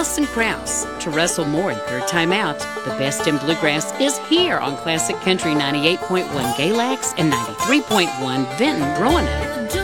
Dawson Krause. To Russell Moore and Third Time Out, the best in bluegrass is here on Classic Country 98.1 Galax and 93.1 Vinton, Roanoke.